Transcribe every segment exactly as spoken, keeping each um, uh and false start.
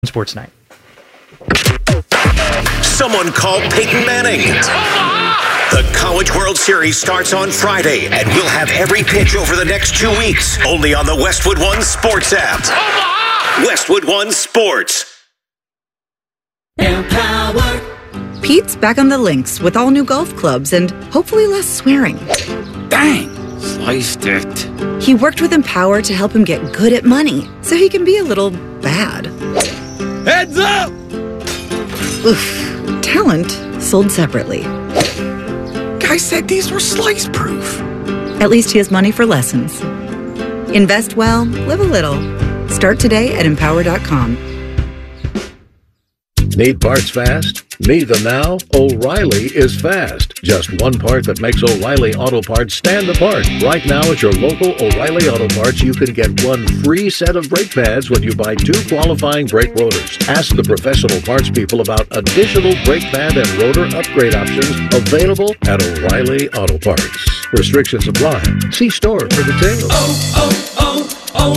Sports Night. Someone called Peyton Manning. The College World Series starts on Friday, and we'll have every pitch over the next two weeks, only on the Westwood One Sports app. Westwood One Sports. Empower. Pete's back on the links with all new golf clubs and hopefully less swearing. Dang, sliced it. He worked with Empower to help him get good at money, so he can be a little bad. Heads up! Oof. Talent sold separately. Guy said these were slice-proof. At least he has money for lessons. Invest well, live a little. Start today at empower dot com. Need parts fast? Need them now? O'Reilly is fast. Just one part that makes O'Reilly Auto Parts stand apart. Right now at your local O'Reilly Auto Parts, you can get one free set of brake pads when you buy two qualifying brake rotors. Ask the professional parts people about additional brake pad and rotor upgrade options available at O'Reilly Auto Parts. Restrictions apply. See store for details. Oh, oh,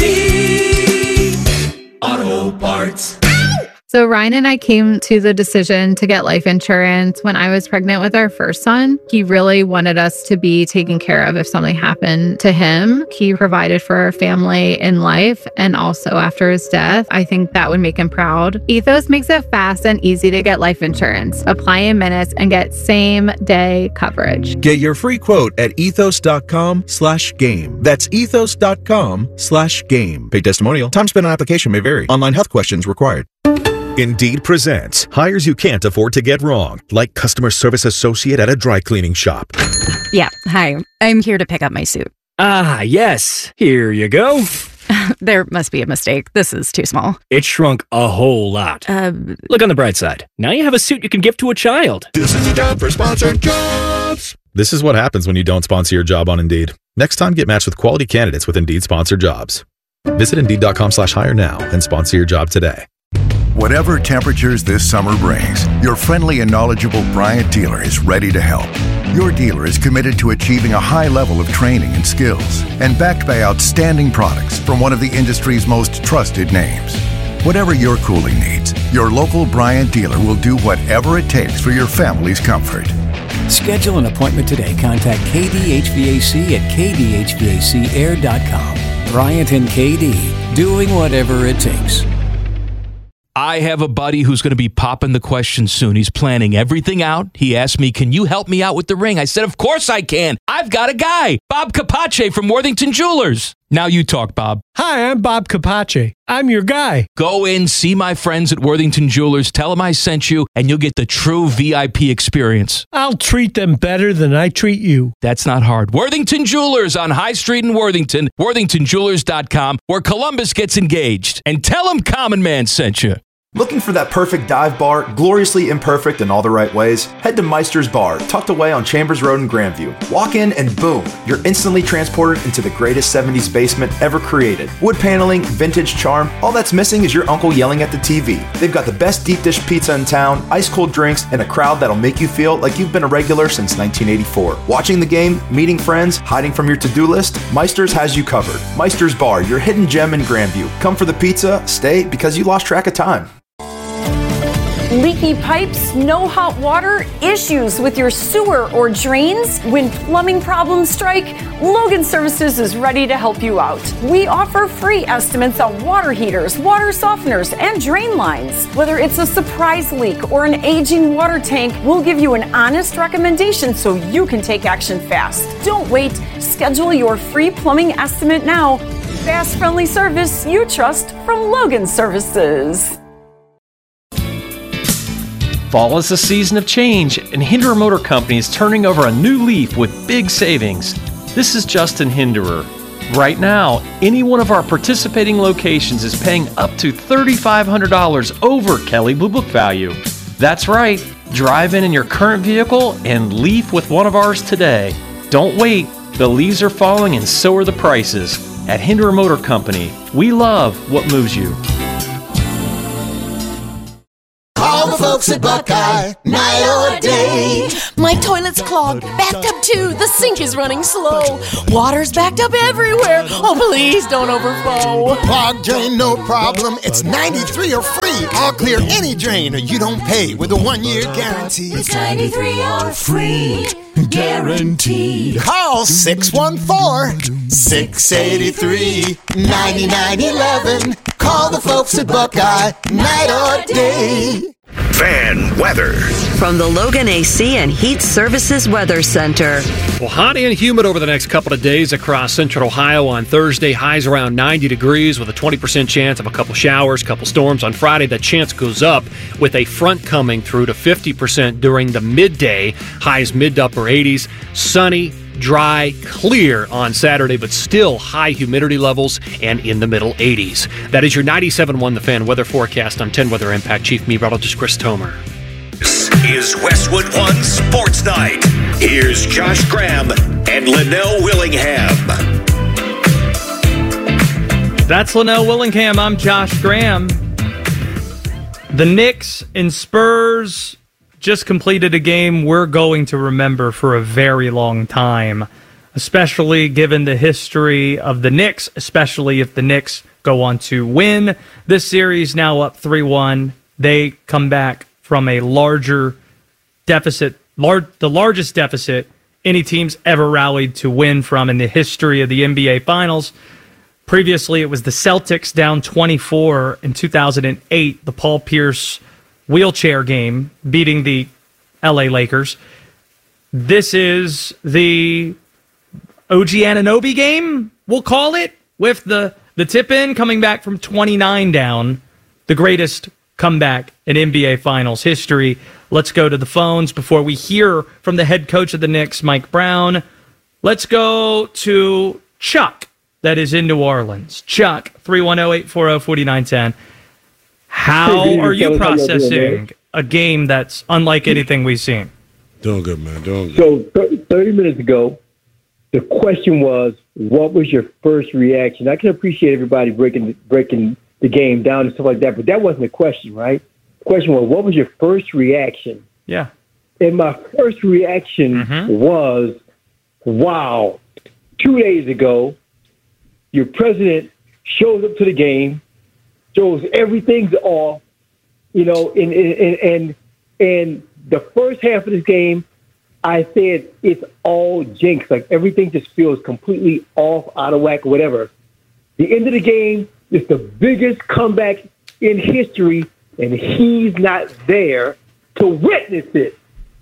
oh, O'Reilly Auto Parts. So Ryan and I came to the decision to get life insurance when I was pregnant with our first son. He really wanted us to be taken care of if something happened to him. He provided for our family in life and also after his death. I think that would make him proud. Ethos makes it fast and easy to get life insurance. Apply in minutes and get same day coverage. Get your free quote at ethos.com slash game. That's ethos.com slash game. Paid testimonial. Time spent on application may vary. Online health questions required. Indeed presents hires you can't afford to get wrong, like customer service associate at a dry cleaning shop. Yeah, hi. I'm here to pick up my suit. Ah, yes. Here you go. There must be a mistake. This is too small. It shrunk a whole lot. Uh, Look on the bright side. Now you have a suit you can give to a child. This is a job for sponsored jobs. This is what happens when you don't sponsor your job on Indeed. Next time, get matched with quality candidates with Indeed sponsored jobs. Visit Indeed.com slash hire now and sponsor your job today. Whatever temperatures this summer brings, your friendly and knowledgeable Bryant dealer is ready to help. Your dealer is committed to achieving a high level of training and skills and backed by outstanding products from one of the industry's most trusted names. Whatever your cooling needs, your local Bryant dealer will do whatever it takes for your family's comfort. Schedule an appointment today. Contact K D H V A C at k d h v a c air dot com. Bryant and K D, doing whatever it takes. I have a buddy who's going to be popping the question soon. He's planning everything out. He asked me, can you help me out with the ring? I said, of course I can. I've got a guy, Bob Capace from Worthington Jewelers. Now you talk, Bob. Hi, I'm Bob Capace. I'm your guy. Go in, see my friends at Worthington Jewelers, tell them I sent you, and you'll get the true V I P experience. I'll treat them better than I treat you. That's not hard. Worthington Jewelers on High Street in Worthington, worthington jewelers dot com, where Columbus gets engaged. And tell them Common Man sent you. Looking for that perfect dive bar, gloriously imperfect in all the right ways? Head to Meister's Bar, tucked away on Chambers Road in Grandview. Walk in and boom, you're instantly transported into the greatest seventies basement ever created. Wood paneling, vintage charm, all that's missing is your uncle yelling at the T V. They've got the best deep dish pizza in town, ice cold drinks, and a crowd that'll make you feel like you've been a regular since nineteen eighty-four. Watching the game, meeting friends, hiding from your to-do list, Meister's has you covered. Meister's Bar, your hidden gem in Grandview. Come for the pizza, stay because you lost track of time. Leaky pipes, no hot water, issues with your sewer or drains? When plumbing problems strike, Logan Services is ready to help you out. We offer free estimates on water heaters, water softeners, and drain lines. Whether it's a surprise leak or an aging water tank, we'll give you an honest recommendation so you can take action fast. Don't wait. Schedule your free plumbing estimate now. Fast, friendly service you trust from Logan Services. Fall is a season of change, and Hinderer Motor Company is turning over a new leaf with big savings. This is Justin Hinderer. Right now, any one of our participating locations is paying up to three thousand five hundred dollars over Kelley Blue Book value. That's right, drive in in your current vehicle and leaf with one of ours today. Don't wait, the leaves are falling and so are the prices. At Hinderer Motor Company, we love what moves you. Call the folks at Buckeye, night or day. My toilet's clogged, backed up too, the sink is running slow. Water's backed up everywhere, oh please don't overflow. Clogged drain, no problem, it's ninety-three or free. I'll clear any drain or you don't pay with a one-year guarantee. It's ninety-three or free, guaranteed. Call six one four, six eight three, nine nine one one. Call the folks at Buckeye, night or day. Fan weather. From the Logan A C and Heat Services Weather Center. Well, hot and humid over the next couple of days across central Ohio. On Thursday, highs around ninety degrees with a twenty percent chance of a couple showers, couple storms. On Friday, that chance goes up with a front coming through to fifty percent during the midday. Highs mid to upper eighties. Sunny, dry, clear on Saturday, but still high humidity levels and in the middle eighties. That is your ninety-seven point one The Fan weather forecast on ten Weather Impact. Chief Meteorologist Chris Tomer. This is Westwood One Sports Night. Here's Josh Graham and Linnell Willingham. That's Linnell Willingham. I'm Josh Graham. The Knicks and Spurs just completed a game we're going to remember for a very long time, especially given the history of the Knicks, especially if the Knicks go on to win this series, now up three one. They come back from a larger deficit, lar- the largest deficit any team's ever rallied to win from in the history of the N B A Finals. Previously, it was the Celtics down twenty-four in two thousand eight, the Paul Pierce wheelchair game, beating the L A Lakers. This is the O G Anunoby game, we'll call it, with the, the tip-in coming back from twenty-nine down, the greatest comeback in N B A Finals history. Let's go to the phones before we hear from the head coach of the Knicks, Mike Brown. Let's go to Chuck, that is in New Orleans. Chuck, three one zero, eight four zero, four nine one zero. How Hey, are you fellas, how y'all doing, processing man? a game that's unlike anything we've seen? Doing good, man. Doing good. So th- thirty minutes ago, the question was, what was your first reaction? I can appreciate everybody breaking breaking the game down and stuff like that, but that wasn't the question, right? The question was, what was your first reaction? Yeah. And my first reaction was, wow, two days ago, your president shows up to the game, shows everything's off, you know, and and and and the first half of this game, I said it's all jinx. Like everything just feels completely off, out of whack, whatever. The end of the game is the biggest comeback in history, and he's not there to witness it.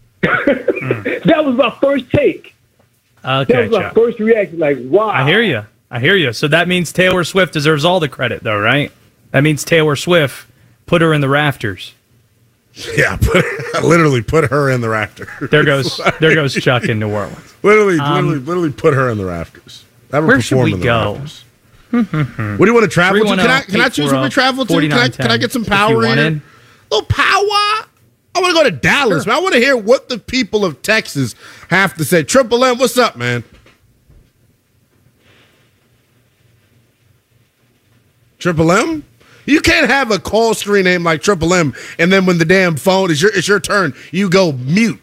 mm. That was my first take. Okay, that was my Chuck. first reaction. Like, wow. I hear you. I hear you. So that means Taylor Swift deserves all the credit, though, right? That means Taylor Swift put her in the rafters. Yeah, put, literally put her in the rafters. There goes, there goes Chuck in New Orleans. Literally, Um, literally, literally put her in the rafters. Have her where should perform we in the go? rafters. What do you want to travel to? Can I, can I choose where we travel to? Can I, can I get some power in? in? little power. I want to go to Dallas, Sure. man. I want to hear what the people of Texas have to say. Triple M, what's up, man? Triple M? You can't have a call screen name like Triple M, and then when the damn phone is your it's your turn, you go mute.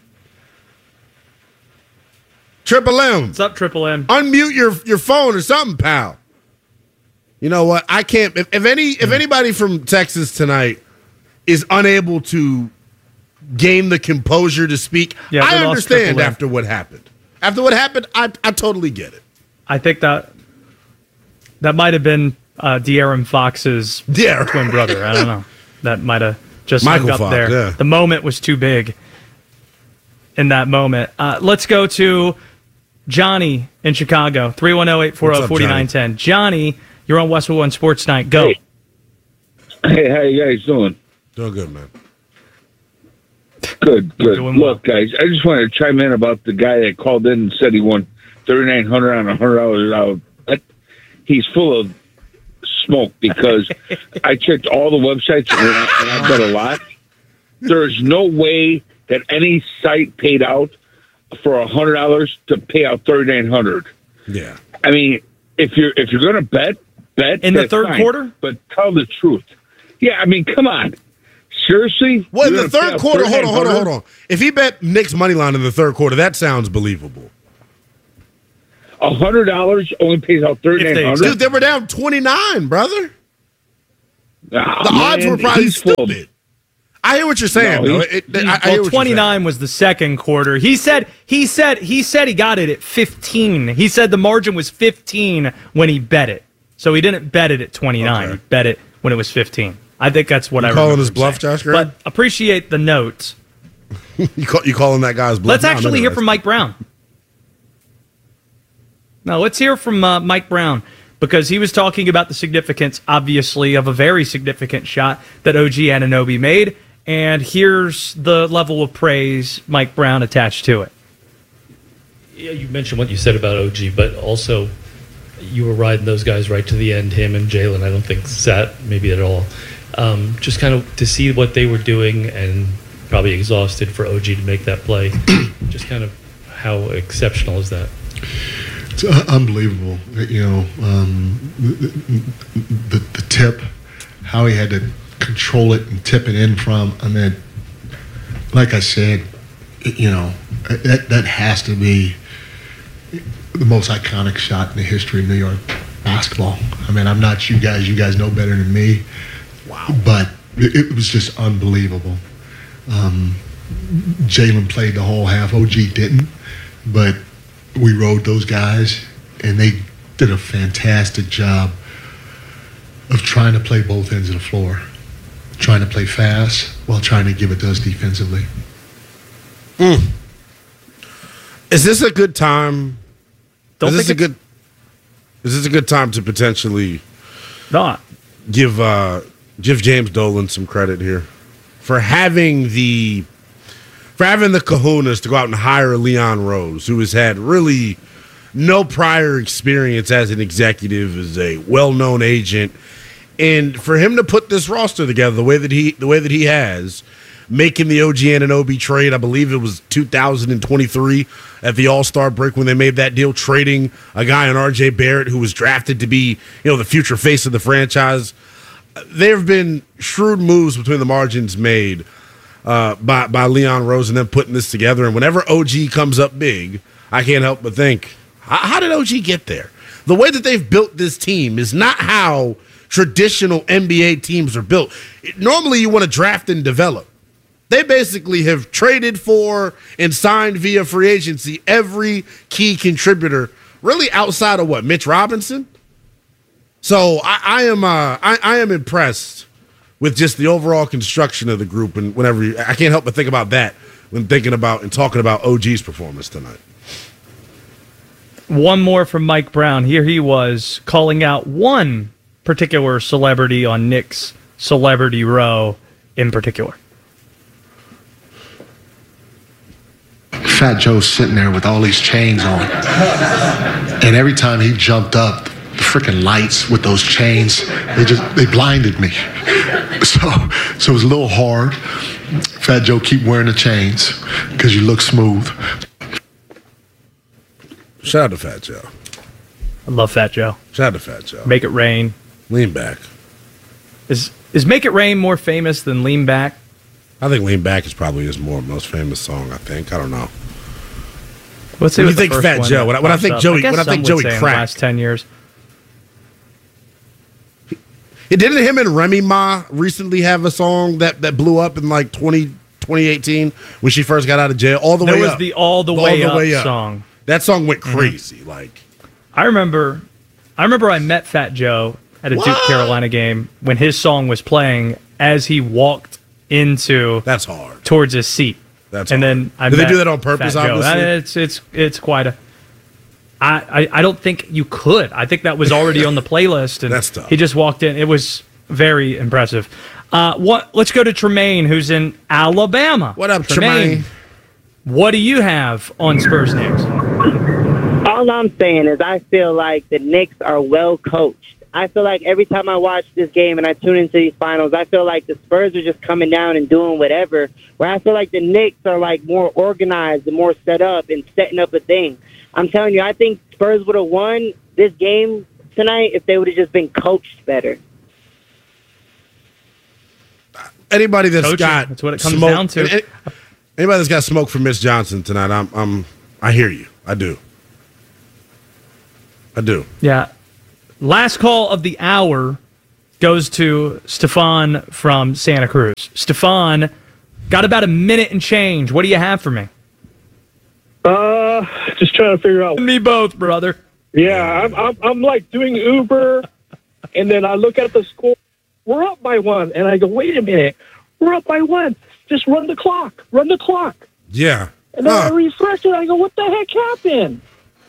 Triple M. What's up, Triple M? Unmute your your phone or something, pal. You know what? I can't. If, if any if anybody from Texas tonight is unable to gain the composure to speak, Yeah, we I lost understand Triple M. after what happened. After what happened, I I totally get it. I think that that might have been uh, De'Aaron Fox's Yeah. twin brother. I don't know. That might have just Michael hung up Fox, there. yeah. The moment was too big in that moment. Uh, let's go to Johnny in Chicago, three one zero, eight four zero, four nine one zero. Johnny, you're on Westwood One Sports Night. Go. Hey. Hey, how you guys doing? Doing good, man. Good, good. Doing Look, guys, I just wanted to chime in about the guy that called in and said he won thirty-nine hundred on a hundred dollars out. That- He's full of smoke because I checked all the websites and I- and I've got a lot. There's no way that any site paid out for a hundred dollars to pay out thirty-nine hundred. Yeah. I mean, if you're if you're gonna bet, bet In the that's third fine, quarter? but tell the truth. Yeah, I mean, come on. Seriously? Well, in You're the gonna pay third out quarter, hold on, hold on, thirty-nine hold on. If he bet Knicks money line in the third quarter, that sounds believable. A hundred dollars only pays out thirty nine hundred. Dude, they were down twenty nine, brother. Ah, the odds man, were probably he's full. stupid. I hear what you're saying. No, though. he- It- he- I, I hear well, what you're twenty-nine was the second quarter. He said he said he said he got it at fifteen. He said the margin was fifteen when he bet it. So he didn't bet it at twenty-nine. Okay. He bet it when it was fifteen. I think that's what You I calling remember his him bluff, saying. Josh Graham? But appreciate the notes. you, call, you calling that guy's bluff? Let's No, actually no, no, hear that's- from Mike Brown. No, let's hear from uh, Mike Brown because he was talking about the significance, obviously, of a very significant shot that O G Anunoby made. And here's the level of praise Mike Brown attached to it. Yeah, you mentioned what you said about O G, but also you were riding those guys right to the end. Him and Jalen, I don't think sat maybe at all. Um, just kind of to see what they were doing and probably exhausted for O G to make that play. Just kind of how exceptional is that? It's uh, unbelievable. You know, um, the, the, the tip, how he had to control it and tip it in from. I mean, like I said, you know, that that has to be the most iconic shot in the history of New York basketball. I mean, I'm not you guys. You guys know better than me. Wow. But it, it was just unbelievable. Um, Jalen played the whole half. O G didn't. But we rode those guys, and they did a fantastic job of trying to play both ends of the floor, trying to play fast while trying to give it to us defensively. Mm. Is this a good time? Don't is this a think good? Is this a good time to potentially not give uh, give James Dolan some credit here for having the for having the kahunas to go out and hire Leon Rose, who has had really no prior experience as an executive, as a well-known agent, and for him to put this roster together the way that he the way that he has, making the O G Anunoby trade, I believe it was two thousand twenty-three at the All-Star break when they made that deal, trading a guy in R J Barrett who was drafted to be, you know, the future face of the franchise. There have been shrewd moves between the margins made uh, by by Leon Rose and them putting this together. And whenever O G comes up big, I can't help but think, how, how did O G get there? The way that they've built this team is not how traditional N B A teams are built. Normally, you want to draft and develop. They basically have traded for and signed via free agency every key contributor, really outside of what, Mitch Robinson? So I, I am uh, I, I am impressed with just the overall construction of the group, and whenever you, I can't help but think about that when thinking about and talking about O G's performance tonight. One more from Mike Brown. Here he was calling out one particular celebrity on Nick's Celebrity Row in particular. Fat Joe's sitting there with all these chains on. And every time he jumped up, the freaking lights with those chains, they just, they blinded me. So, so it was a little hard. Fat Joe, keep wearing the chains because you look smooth. Shout out to Fat Joe. I love Fat Joe. Shout out to Fat Joe. Make It Rain. Lean Back. Is is Make It Rain more famous than Lean Back? I think Lean Back is probably his more most famous song, I think. I don't know. Let's see When what you the think first Fat one Joe, when I, when I pops think up. Joey, guess when I some think would Joey say in the cracked, last ten years. It didn't him and Remy Ma recently have a song that, that blew up in like twenty, twenty eighteen when she first got out of jail? All the There way was up. the All the Way Up song. That song went Mhm. crazy. Like I remember, I remember I met Fat Joe at a What? Duke Carolina game when his song was playing as he walked into that's hard towards his seat. That's and hard. then I Did they met do that on purpose, Fat Joe. obviously? I- It's it's it's quite a. I, I, I don't think you could. I think that was already on the playlist, and That's tough. he just walked in. It was very impressive. Uh, what? Let's go to Tremaine, who's in Alabama. What up, Tremaine? What do you have on Spurs Knicks? All I'm saying is I feel like the Knicks are well coached. I feel like every time I watch this game and I tune into these finals, I feel like the Spurs are just coming down and doing whatever, where I feel like the Knicks are like more organized and more set up and setting up a thing. I'm telling you, I think Spurs would have won this game tonight if they would have just been coached better. anybody that's Coaching, got that's what it comes smoke, down to. any- anybody that's got smoke for Mitch Johnson tonight, I'm, I'm, I hear you. I do. I do. Yeah. Last call of the hour goes to Stefan from Santa Cruz. Stefan, got about a minute and change. What do you have for me? Uh, just trying to figure out. Me both, brother. Yeah, I'm, I'm, I'm like doing Uber, and then I look at the score. We're up by one, and I go, wait a minute. We're up by one. Just run the clock. Run the clock. Yeah. And then I Uh, refresh it. I go, what the heck happened?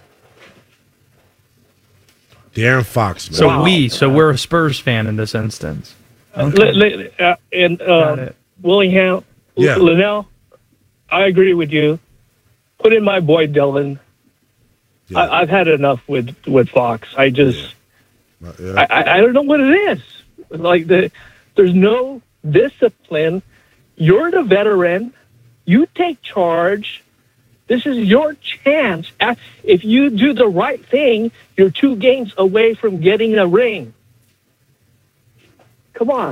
De'Aaron Fox, man. So Wow. we, so we're a Spurs fan in this instance. Uh, li- li- uh, and uh, Willingham, Yeah. Linnell, I agree with you. Put in my boy Dylan. I, I've had enough with, with Fox. I just, I, I, I don't know what it is. Like the, there's no discipline. You're the veteran. You take charge. This is your chance. If you do the right thing, you're two games away from getting a ring. Come on.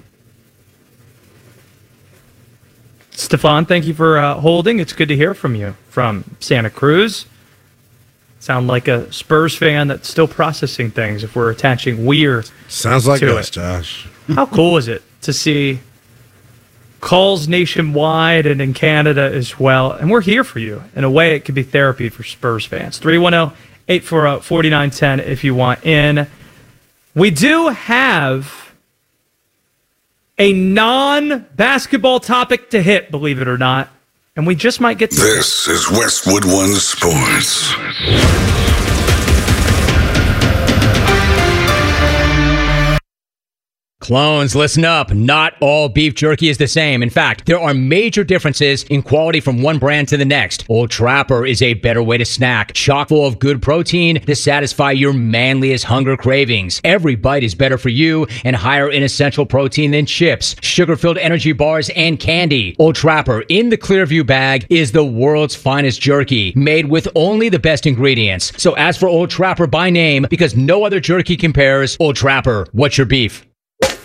Stefan, thank you for uh, holding. It's good to hear from you from Santa Cruz. Sound like a Spurs fan that's still processing things if we're attaching weird Sounds like to us, it. Josh. How cool is it to see calls nationwide and in Canada as well? And we're here for you. In a way, it could be therapy for Spurs fans. three one zero, eight four zero, four nine one zero if you want in. We do have a non-basketball topic to hit, believe it or not. And we just might get to This is Westwood One Sports. Clones, listen up. Not all beef jerky is the same. In fact, there are major differences in quality from one brand to the next. Old Trapper is a better way to snack, chock full of good protein to satisfy your manliest hunger cravings. Every bite is better for you and higher in essential protein than chips, sugar-filled energy bars, and candy. Old Trapper in the Clearview bag is the world's finest jerky, made with only the best ingredients. So ask for Old Trapper by name because no other jerky compares. Old Trapper, what's your beef?